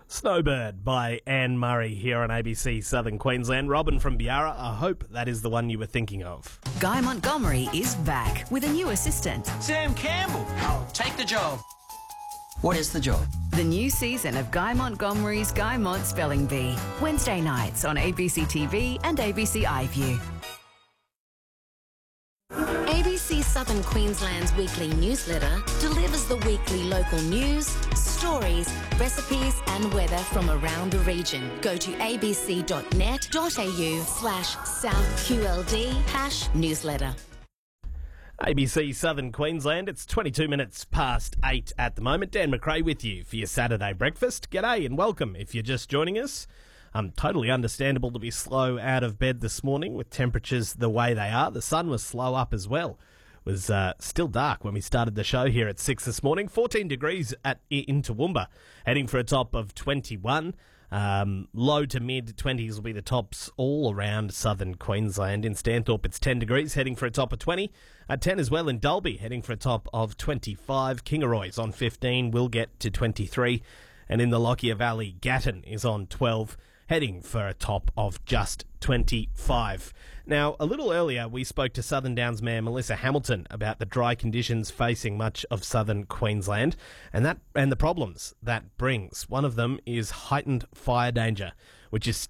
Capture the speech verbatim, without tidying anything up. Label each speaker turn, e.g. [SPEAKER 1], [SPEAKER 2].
[SPEAKER 1] Snowbird by Anne Murray here on A B C Southern Queensland. Robin from Biara, I hope that is the one you were thinking of.
[SPEAKER 2] Guy Montgomery is back with a new assistant.
[SPEAKER 3] Sam Campbell. Take the job. What is the job?
[SPEAKER 2] The new season of Guy Montgomery's Guy Mont Spelling Bee. Wednesday nights on A B C T V and A B C iView.
[SPEAKER 4] A B C Southern Queensland's weekly newsletter delivers the weekly local news, stories, recipes and weather from around the region. Go to abc.net.au slash southqld hash newsletter.
[SPEAKER 1] A B C Southern Queensland, it's twenty-two minutes past eight at the moment. Dan McRae with you for your Saturday breakfast. G'day and welcome if you're just joining us. Um, totally understandable to be slow out of bed this morning with temperatures the way they are. The sun was slow up as well. It was uh, still dark when we started the show here at six this morning. fourteen degrees at in Toowoomba, heading for a top of twenty-one. Um, low to mid twenties will be the tops all around southern Queensland. In Stanthorpe, it's ten degrees, heading for a top of twenty. At ten as well in Dalby, heading for a top of twenty-five. Kingaroy's on fifteen, will get to twenty-three. And in the Lockyer Valley, Gatton is on twelve, heading for a top of just twenty-five. Now, a little earlier, we spoke to Southern Downs Mayor Melissa Hamilton about the dry conditions facing much of southern Queensland and that and the problems that brings. One of them is heightened fire danger, which is